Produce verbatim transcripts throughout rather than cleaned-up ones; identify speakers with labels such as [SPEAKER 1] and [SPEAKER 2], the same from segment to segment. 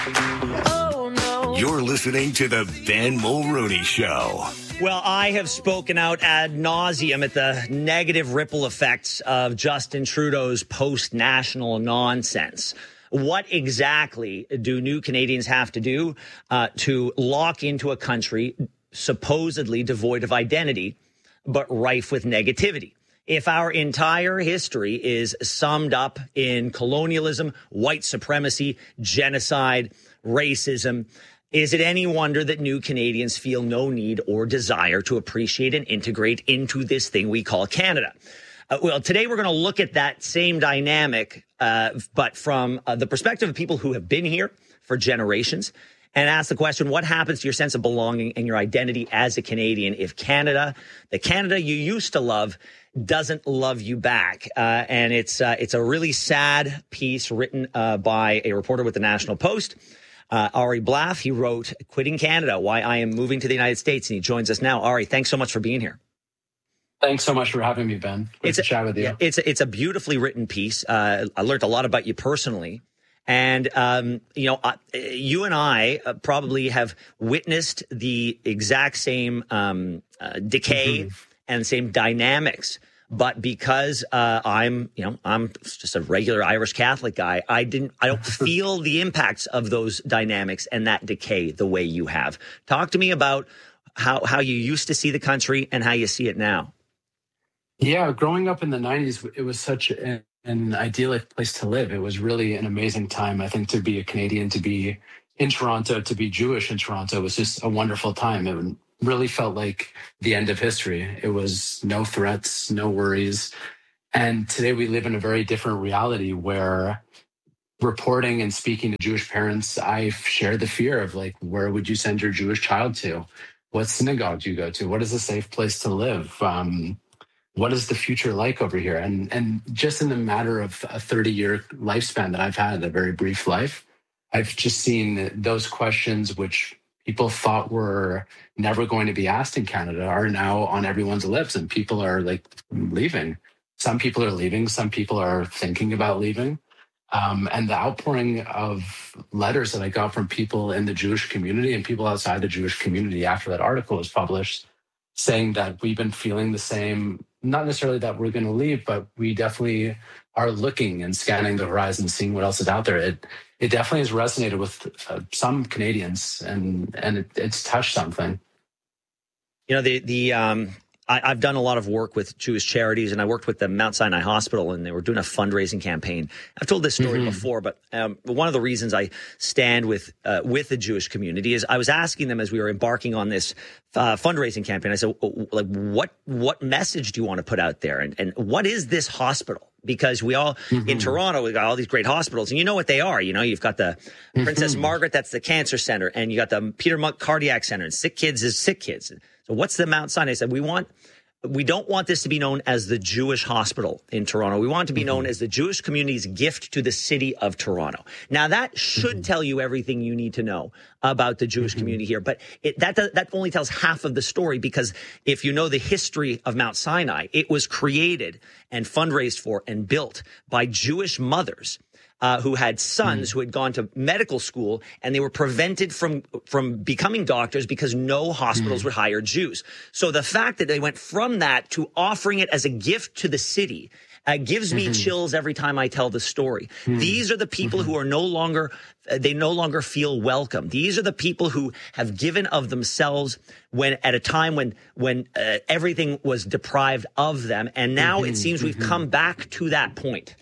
[SPEAKER 1] Oh, no.
[SPEAKER 2] You're listening to the Ben Mulrooney Show.
[SPEAKER 3] Well, I have spoken out ad nauseum at the negative ripple effects of Justin Trudeau's post-national nonsense. What exactly do new Canadians have to do uh, to lock into a country supposedly devoid of identity, but rife with negativity? If our entire history is summed up in colonialism, white supremacy, genocide, racism, is it any wonder that new Canadians feel no need or desire to appreciate and integrate into this thing we call Canada? Uh, well, today we're going to look at that same dynamic, uh, but from uh, the perspective of people who have been here for generations, and ask the question, what happens to your sense of belonging and your identity as a Canadian if Canada, the Canada you used to love, doesn't love you back? Uh, and it's uh, it's a really sad piece written uh, by a reporter with the National Post. Uh, Ari Blaff, he wrote Quitting Canada, Why I Am Moving to the United States, and he joins us now. Ari, thanks so much for being here.
[SPEAKER 4] Thanks so much for having me, Ben. Great
[SPEAKER 3] it's
[SPEAKER 4] to
[SPEAKER 3] a,
[SPEAKER 4] chat with you.
[SPEAKER 3] Yeah, it's, a, it's a beautifully written piece. Uh, I learned a lot about you personally. And, um, you know, uh, you and I uh, probably have witnessed the exact same um, uh, decay mm-hmm. and same dynamics. But because uh, I'm, you know, I'm just a regular Irish Catholic guy, I didn't, I don't feel the impacts of those dynamics and that decay the way you have. Talk to me about how how you used to see the country and how you see it now.
[SPEAKER 4] Yeah, growing up in the nineties, it was such an, an idyllic place to live. It was really an amazing time, I think, to be a Canadian, to be in Toronto, to be Jewish in Toronto was just a wonderful time. It really felt like the end of history. It was no threats, no worries. And today we live in a very different reality where reporting and speaking to Jewish parents, I share the fear of like, where would you send your Jewish child to? What synagogue do you go to? What is a safe place to live? Um, what is the future like over here? And and just in the matter of a thirty-year lifespan that I've had, a very brief life, I've just seen those questions which people thought were never going to be asked in Canada are now on everyone's lips, and people are like leaving. Some people are leaving. Some people are thinking about leaving. Um, and the outpouring of letters that I got from people in the Jewish community and people outside the Jewish community after that article was published, saying that we've been feeling the same, not necessarily that we're going to leave, but we definitely are looking and scanning the horizon, seeing what else is out there. It it definitely has resonated with uh, some Canadians, and and it, it's touched something.
[SPEAKER 3] You know, the the um, I, I've done a lot of work with Jewish charities, and I worked with the Mount Sinai Hospital, and they were doing a fundraising campaign. I've told this story mm-hmm. before, but um, one of the reasons I stand with uh, with the Jewish community is I was asking them as we were embarking on this uh, fundraising campaign. I said, like, what what message do you want to put out there, and and what is this hospital? Because we all, mm-hmm. in Toronto, we got all these great hospitals, and you know what they are. You know, you've got the mm-hmm. Princess Margaret, that's the cancer center, and you got the Peter Munk Cardiac Center, and Sick Kids is Sick Kids. So what's the Mount Sinai? I said, we want, we don't want this to be known as the Jewish hospital in Toronto. We want it to be mm-hmm. known as the Jewish community's gift to the city of Toronto. Now, that should mm-hmm. tell you everything you need to know about the Jewish mm-hmm. community here, but it, that does, that only tells half of the story, because if you know the history of Mount Sinai, it was created and fundraised for and built by Jewish mothers Uh, who had sons mm. who had gone to medical school, and they were prevented from from becoming doctors because no hospitals mm. would hire Jews. So the fact that they went from that to offering it as a gift to the city uh, gives mm-hmm. me chills every time I tell the story. Mm. These are the people mm-hmm. who are no longer, uh, they no longer feel welcome. These are the people who have given of themselves when at a time when when uh, everything was deprived of them. And now mm-hmm. it seems mm-hmm. we've come back to that point.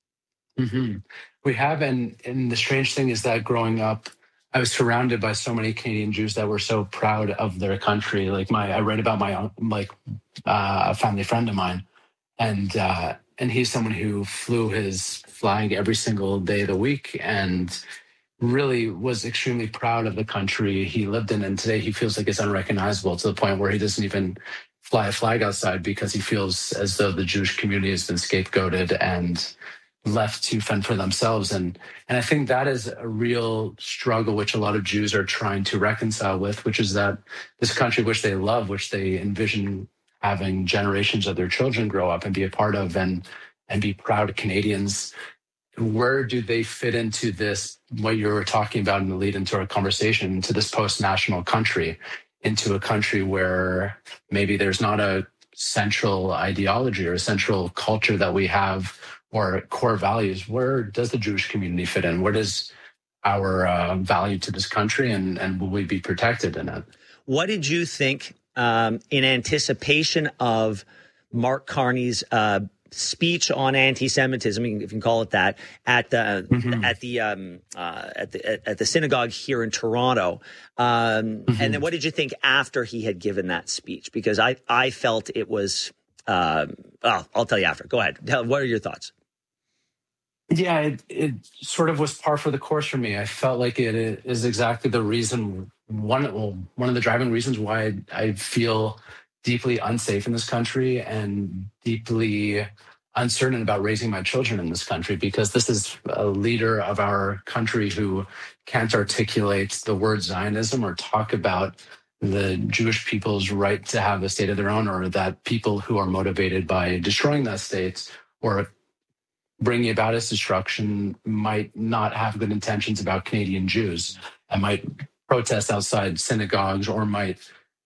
[SPEAKER 4] Mm-hmm. We have, and, and the strange thing is that growing up, I was surrounded by so many Canadian Jews that were so proud of their country. Like my, I read about my like uh, a family friend of mine, and uh, and he's someone who flew his flag every single day of the week, and really was extremely proud of the country he lived in. And today he feels like it's unrecognizable, to the point where he doesn't even fly a flag outside because he feels as though the Jewish community has been scapegoated and left to fend for themselves. And and I think that is a real struggle which a lot of Jews are trying to reconcile with, which is that this country which they love, which they envision having generations of their children grow up and be a part of and and be proud Canadians, where do they fit into this, what you were talking about in the lead into our conversation, into this post-national country, into a country where maybe there's not a central ideology or a central culture that we have or core values? Where does the Jewish community fit in? Where does our uh, value to this country, and, and will we be protected in it?
[SPEAKER 3] What did you think um, in anticipation of Mark Carney's uh, speech on anti-Semitism, if you can call it that, at the mm-hmm. at the um, uh, at the at, at the synagogue here in Toronto? Um, mm-hmm. And then, what did you think after he had given that speech? Because I I felt it was. Uh, well, I'll tell you after. Go ahead. What are your thoughts?
[SPEAKER 4] Yeah, it, it sort of was par for the course for me. I felt like it is exactly the reason, one, well, one of the driving reasons why I, I feel deeply unsafe in this country and deeply uncertain about raising my children in this country, because this is a leader of our country who can't articulate the word Zionism or talk about the Jewish people's right to have a state of their own, or that people who are motivated by destroying that state or bringing about its destruction might not have good intentions about Canadian Jews and might protest outside synagogues or might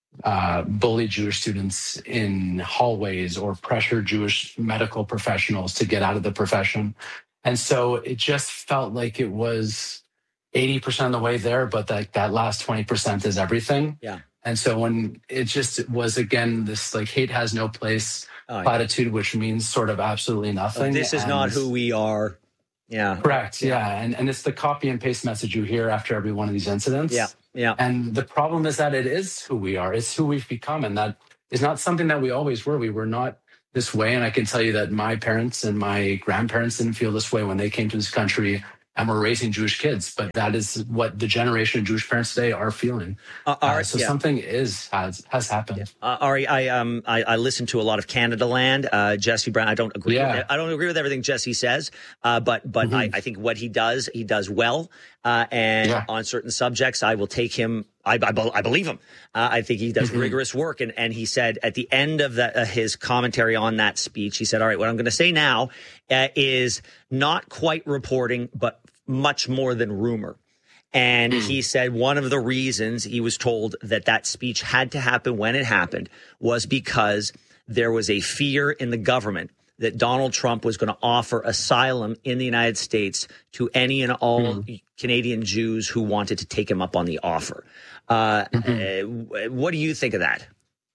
[SPEAKER 4] uh, bully Jewish students in hallways or pressure Jewish medical professionals to get out of the profession. And so it just felt like it was eighty percent of the way there, but that, that last twenty percent is everything.
[SPEAKER 3] Yeah.
[SPEAKER 4] And so when it just was, again, this like hate has no place oh, platitude, yeah. which means sort of absolutely nothing.
[SPEAKER 3] Oh, this is
[SPEAKER 4] and
[SPEAKER 3] not who we are. Yeah.
[SPEAKER 4] Correct. Yeah. yeah. And, and it's the copy and paste message you hear after every one of these incidents.
[SPEAKER 3] Yeah. Yeah.
[SPEAKER 4] And the problem is that it is who we are. It's who we've become. And that is not something that we always were. We were not this way. And I can tell you that my parents and my grandparents didn't feel this way when they came to this country and we're raising Jewish kids, but that is what the generation of Jewish parents today are feeling. Uh, Ari, uh, so yeah. something is has has happened.
[SPEAKER 3] Yeah. Uh, Ari, I um I, I listen to a lot of Canada Land. Uh, Jesse Brown. I don't agree. Yeah. With, I don't agree with everything Jesse says, uh, but but mm-hmm. I, I think what he does, he does well. Uh, and yeah. on certain subjects, I will take him. I, I, I believe him. Uh, I think he does mm-hmm. rigorous work. And, and he said at the end of the, uh, his commentary on that speech, he said, all right, what I'm going to say now uh, is not quite reporting, but much more than rumor. And mm. he said one of the reasons he was told that that speech had to happen when it happened was because there was a fear in the government that Donald Trump was going to offer asylum in the United States to any and all mm. Canadian Jews who wanted to take him up on the offer. Uh, mm-hmm. uh, what do you think of that?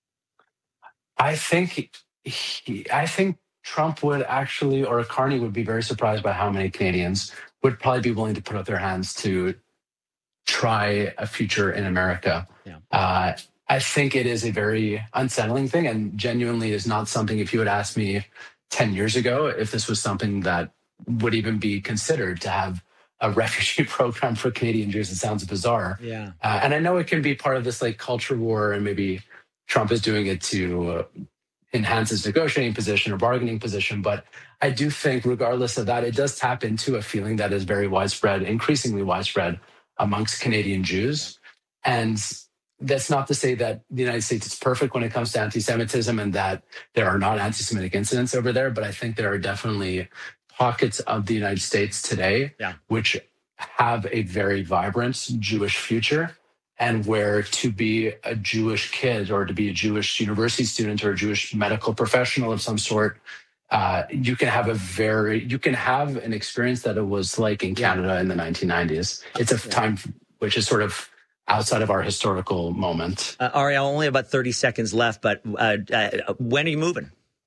[SPEAKER 4] I think he, I think Trump would actually, or Carney would be very surprised by how many Canadians would probably be willing to put up their hands to try a future in America. Yeah. Uh, I think it is a very unsettling thing, and genuinely is not something, if you had asked me ten years ago, if this was something that would even be considered to have a refugee program for Canadian Jews, it sounds bizarre.
[SPEAKER 3] Yeah.
[SPEAKER 4] Uh, and I know it can be part of this like culture war, and maybe Trump is doing it to uh, enhance his negotiating position or bargaining position. But I do think regardless of that, it does tap into a feeling that is very widespread, increasingly widespread amongst Canadian Jews. And that's not to say that the United States is perfect when it comes to anti-Semitism and that there are not anti-Semitic incidents over there. But I think there are definitely pockets of the United States today
[SPEAKER 3] yeah.
[SPEAKER 4] which have a very vibrant Jewish future, and where to be a Jewish kid or to be a Jewish university student or a Jewish medical professional of some sort, uh, you can have a very, you can have an experience that it was like in Canada yeah. in the nineteen nineties. It's a yeah. time which is sort of outside of our historical moment.
[SPEAKER 3] Uh, Ari, I only have about thirty seconds left, but uh, uh, when are you moving?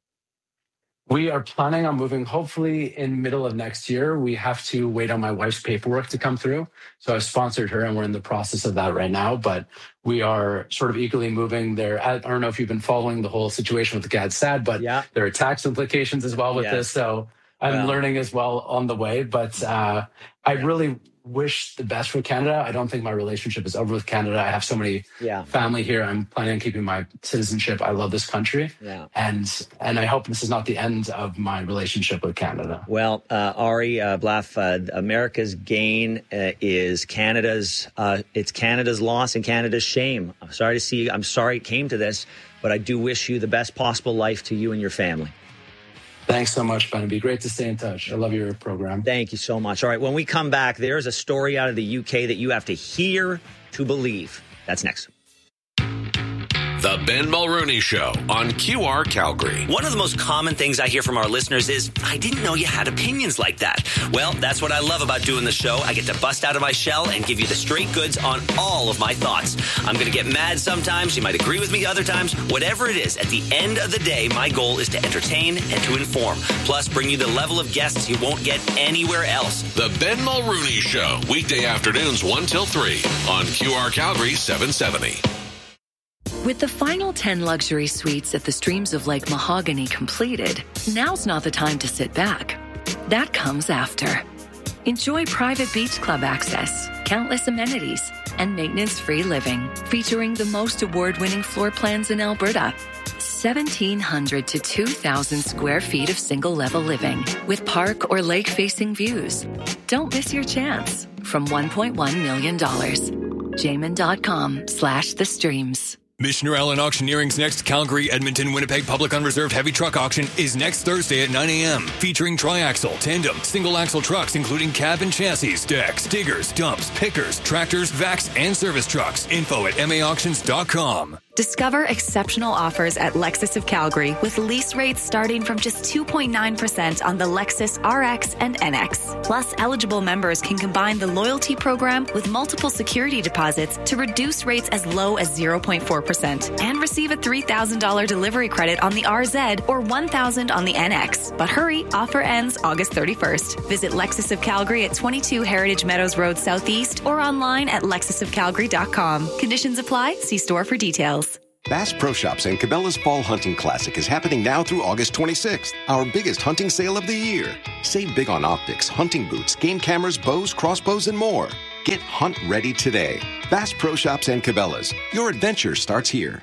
[SPEAKER 4] We are planning on moving hopefully in middle of next year. We have to wait on my wife's paperwork to come through. So I've sponsored her and we're in the process of that right now, but we are sort of eagerly moving there. I don't know if you've been following the whole situation with the Gad Sad, but
[SPEAKER 3] yeah.
[SPEAKER 4] there are tax implications as well with
[SPEAKER 3] yes.
[SPEAKER 4] this. So I'm well. learning as well on the way, but uh, I yeah. really wish the best for Canada. I don't think my relationship is over with Canada. I have so many
[SPEAKER 3] yeah.
[SPEAKER 4] family here. I'm planning on keeping my citizenship. I love this country.
[SPEAKER 3] Yeah.
[SPEAKER 4] And and I hope this is not the end of my relationship with Canada.
[SPEAKER 3] Well, uh, Ari uh, Blaff, uh, America's gain uh, is Canada's, uh, it's Canada's loss and Canada's shame. I'm sorry to see, I'm sorry it came to this, but I do wish you the best possible life to you and your family.
[SPEAKER 4] Thanks so much, Ben. It'd be great to stay in touch. I love your program.
[SPEAKER 3] Thank you so much. All right, when we come back, there's a story out of the U K that you have to hear to believe. That's next.
[SPEAKER 2] The Ben Mulrooney Show on Q R Calgary.
[SPEAKER 1] One of the most common things I hear from our listeners is, I didn't know you had opinions like that. Well, that's what I love about doing the show. I get to bust out of my shell and give you the straight goods on all of my thoughts. I'm going to get mad sometimes. You might agree with me other times. Whatever it is, at the end of the day, my goal is to entertain and to inform. Plus, bring you the level of guests you won't get anywhere else.
[SPEAKER 2] The Ben Mulrooney Show, weekday afternoons one till three on Q R Calgary seven seventy.
[SPEAKER 5] With the final ten luxury suites at the Streams of Lake Mahogany completed, now's not the time to sit back. That comes after. Enjoy private beach club access, countless amenities, and maintenance-free living, featuring the most award-winning floor plans in Alberta. seventeen hundred to two thousand square feet of single-level living with park or lake-facing views. Don't miss your chance. From one point one million dollars. Jamin.com slash the streams.
[SPEAKER 6] Missioner Allen Auctioneering's next Calgary, Edmonton, Winnipeg Public Unreserved Heavy Truck Auction is next Thursday at nine a.m. featuring triaxle, tandem, single-axle trucks including cab and chassis, decks, diggers, dumps, pickers, tractors, vacs, and service trucks. Info at m a auctions dot com.
[SPEAKER 7] Discover exceptional offers at Lexus of Calgary with lease rates starting from just two point nine percent on the Lexus R X and N X. Plus, eligible members can combine the loyalty program with multiple security deposits to reduce rates as low as zero point four percent and receive a three thousand dollars delivery credit on the R Z or one thousand dollars on the N X. But hurry, offer ends August thirty-first. Visit Lexus of Calgary at twenty-two Heritage Meadows Road Southeast or online at lexus of calgary dot com. Conditions apply. See store for details.
[SPEAKER 8] Bass Pro Shops and Cabela's Fall Hunting Classic is happening now through August twenty-sixth, our biggest hunting sale of the year. Save big on optics, hunting boots, game cameras, bows, crossbows, and more. Get hunt ready today. Bass Pro Shops and Cabela's. Your adventure starts here.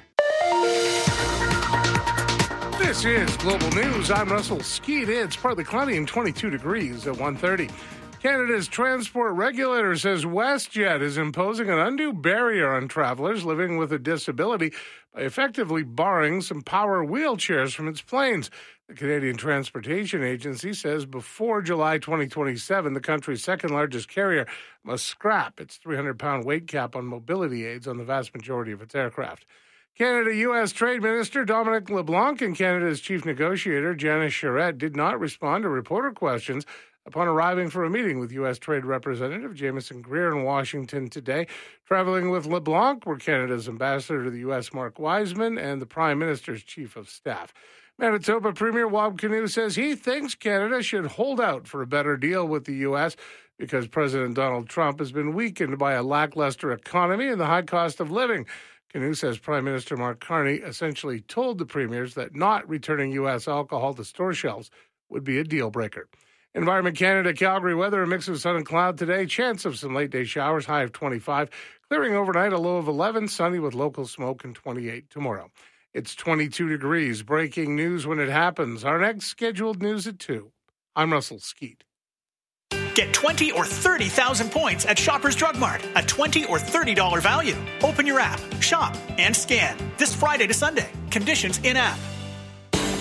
[SPEAKER 9] This is Global News. I'm Russell Skeet. It's partly cloudy and twenty-two degrees at one thirty. Canada's transport regulator says WestJet is imposing an undue barrier on travelers living with a disability by effectively barring some power wheelchairs from its planes. The Canadian Transportation Agency says before July twenty twenty-seven, the country's second-largest carrier must scrap its three hundred pound weight cap on mobility aids on the vast majority of its aircraft. Canada-U S Trade Minister Dominic LeBlanc and Canada's chief negotiator Janice Charette did not respond to reporter questions upon arriving for a meeting with U S Trade Representative Jameson Greer in Washington today. Traveling with LeBlanc were Canada's ambassador to the U S Mark Wiseman and the Prime Minister's chief of staff. Manitoba Premier Wab Kinew says he thinks Canada should hold out for a better deal with the U S because President Donald Trump has been weakened by a lackluster economy and the high cost of living. Kinew says Prime Minister Mark Carney essentially told the premiers that not returning U S alcohol to store shelves would be a deal breaker. Environment Canada, Calgary weather, a mix of sun and cloud today. Chance of some late-day showers, high of twenty-five. Clearing overnight, a low of eleven. Sunny with local smoke and twenty-eight tomorrow. It's twenty-two degrees. Breaking news when it happens. Our next scheduled news at two. I'm Russell Skeet.
[SPEAKER 10] Get twenty or thirty thousand points at Shoppers Drug Mart. A twenty or thirty dollars value. Open your app, shop, and scan. This Friday to Sunday. Conditions in app.